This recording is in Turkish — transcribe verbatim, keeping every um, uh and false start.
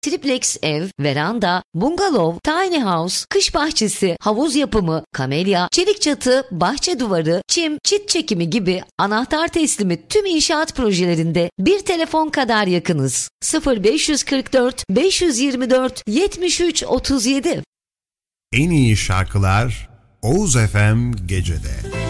triplex ev, veranda, bungalov, tiny house, kış bahçesi, havuz yapımı, kamelya, çelik çatı, bahçe duvarı, çim, çit çekimi gibi anahtar teslimi tüm inşaat projelerinde bir telefon kadar yakınız. sıfır beş kırk dört beş yirmi dört yetmiş üç otuz yedi. En iyi şarkılar Oğuz F M Gece'de.